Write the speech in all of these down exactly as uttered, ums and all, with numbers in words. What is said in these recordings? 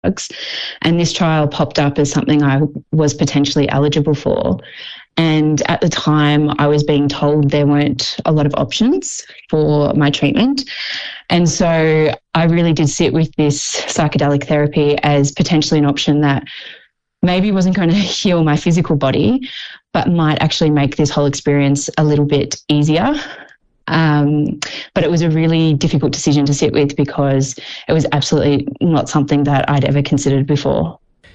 drugs. And this trial popped up as something I was potentially eligible for. And at the time, I was being told there weren't a lot of options for my treatment. And so I really did sit with this psychedelic therapy as potentially an option that maybe wasn't going to heal my physical body, but might actually make this whole experience a little bit easier. Um, but it was a really difficult decision to sit with because it was absolutely not something that I'd ever considered before.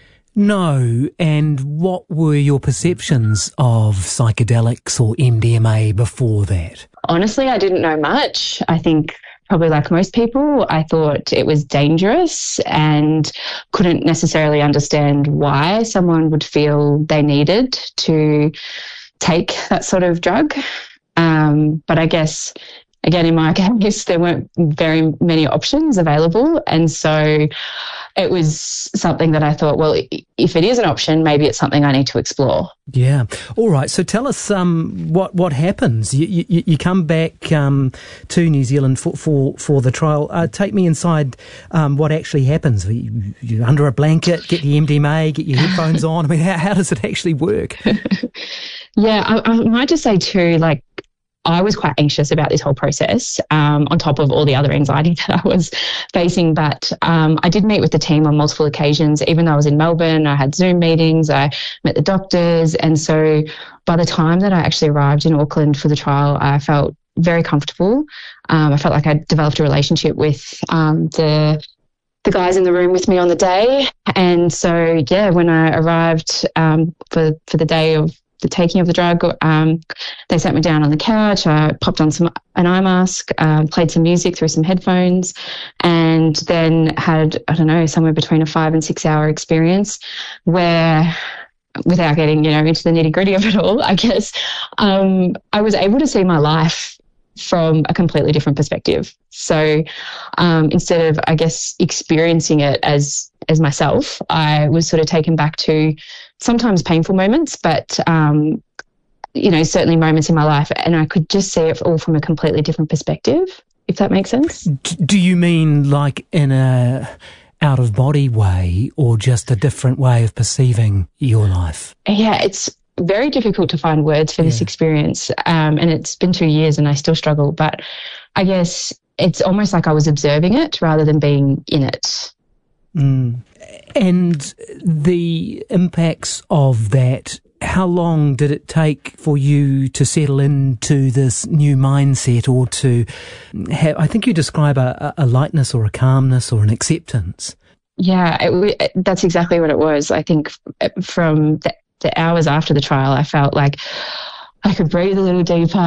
No, and what were your perceptions of psychedelics or M D M A before that? Honestly, I didn't know much. I think probably like most people, I thought it was dangerous and couldn't necessarily understand why someone would feel they needed to take that sort of drug. Um, but I guess, again, in my case, there weren't very many options available. And so it was something that I thought, well, if it is an option, maybe it's something I need to explore. Yeah. All right. So tell us um, what what happens. You, you, you come back um, to New Zealand for, for, for the trial. Uh, take me inside um, what actually happens. You, you're under a blanket, get the M D M A, get your headphones on. I mean, how, how does it actually work? Yeah, I, I might just say too, like, I was quite anxious about this whole process, um, on top of all the other anxiety that I was facing. But um, I did meet with the team on multiple occasions. Even though I was in Melbourne, I had Zoom meetings, I met the doctors. And so by the time that I actually arrived in Auckland for the trial, I felt very comfortable. Um, I felt like I developed a relationship with um, the the guys in the room with me on the day. And so, yeah, when I arrived um, for, for the day of the taking of the drug, um, they sat me down on the couch. I popped on some an eye mask, um, played some music through some headphones, and then had, I don't know, somewhere between a five and six hour experience where, without getting, you know, into the nitty gritty of it all, I guess, um, I was able to see my life from a completely different perspective. So um, instead of, I guess, experiencing it as as myself, I was sort of taken back to sometimes painful moments, but, um, you know, certainly moments in my life, and I could just see it all from a completely different perspective, if that makes sense. Do you mean like in a out-of-body way, or just a different way of perceiving your life? Yeah, it's very difficult to find words for yeah. this experience, um, and it's been two years and I still struggle, but I guess it's almost like I was observing it rather than being in it. Mm. And the impacts of that, how long did it take for you to settle into this new mindset, or to have, I think you describe a, a lightness or a calmness or an acceptance? Yeah, it, that's exactly what it was. I think from the, the hours after the trial, I felt like I could breathe a little deeper.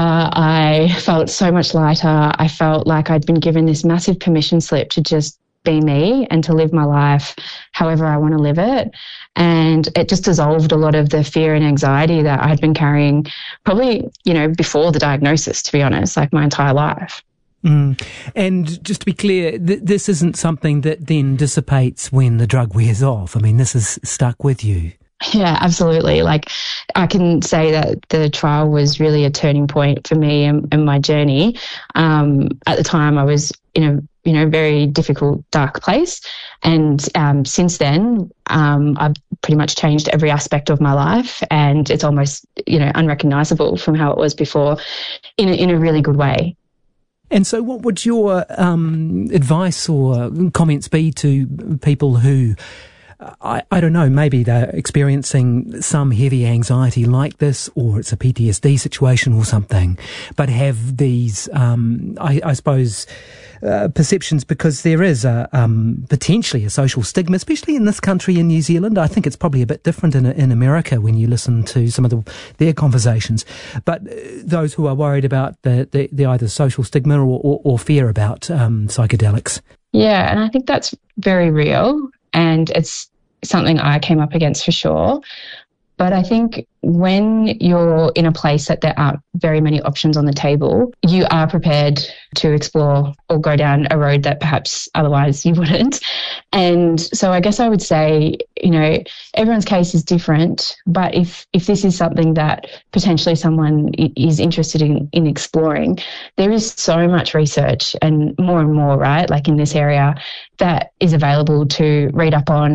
I felt so much lighter. I felt like I'd been given this massive permission slip to just be me and to live my life however I want to live it. And it just dissolved a lot of the fear and anxiety that I had been carrying probably, you know, before the diagnosis, to be honest, like my entire life. Mm. And just to be clear, th- this isn't something that then dissipates when the drug wears off. I mean, this is stuck with you. Yeah, absolutely. Like, I can say that the trial was really a turning point for me and, and my journey. Um, at the time, I was in a you know very difficult, dark place, and um, since then, um, I've pretty much changed every aspect of my life, and it's almost you know unrecognizable from how it was before, in a, in a really good way. And so, what would your um, advice or comments be to people who, I, I don't know, maybe they're experiencing some heavy anxiety like this, or it's a P T S D situation or something, but have these, um, I, I suppose, uh, perceptions, because there is a, um, potentially a social stigma, especially in this country, in New Zealand. I think it's probably a bit different in, in America when you listen to some of the, their conversations. But uh, those who are worried about the, the, the either social stigma or, or, or fear about um, psychedelics. Yeah, and I think that's very real. And it's something I came up against for sure. But I think when you're in a place that there aren't very many options on the table, you are prepared to explore or go down a road that perhaps otherwise you wouldn't. And so I guess I would say, you know, everyone's case is different, but if, if this is something that potentially someone is interested in, in exploring, there is so much research and more and more, right, like in this area, that is available to read up on